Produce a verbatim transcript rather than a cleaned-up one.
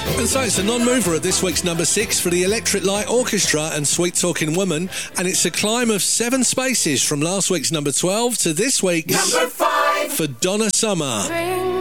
And so it's a non-mover at this week's number six for the Electric Light Orchestra and Sweet Talking Woman, and it's a climb of seven spaces from last week's number twelve to this week's number five for Donna Summer.